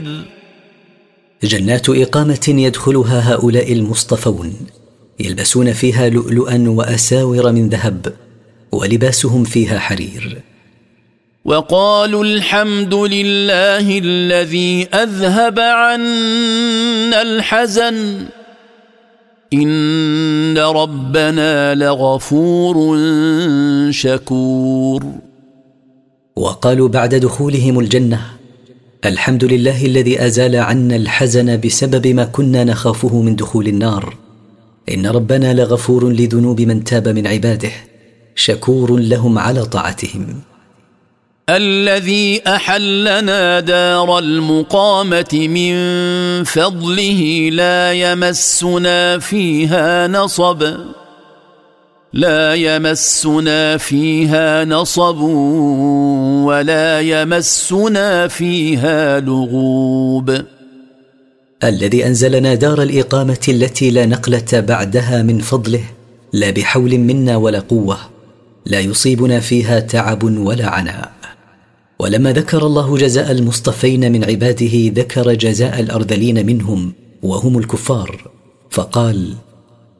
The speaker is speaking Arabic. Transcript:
جنات إقامة يدخلها هؤلاء المصطفون يلبسون فيها لؤلؤا وأساور من ذهب ولباسهم فيها حرير. وقالوا الحمد لله الذي أذهب عنا الحزن إن ربنا لغفور شكور. وقالوا بعد دخولهم الجنة الحمد لله الذي أزال عنا الحزن بسبب ما كنا نخافه من دخول النار إن ربنا لغفور لذنوب من تاب من عباده شكور لهم على طاعتهم. الذي أحلنا دار المقامة من فضله لا يمسنا فيها نصب ولا يمسنا فيها لغوب. الذي أنزلنا دار الإقامة التي لا نقلة بعدها من فضله لا بحول منا ولا قوة لا يصيبنا فيها تعب ولا عناء. ولما ذكر الله جزاء المصطفين من عباده ذكر جزاء الأرذلين منهم وهم الكفار فقال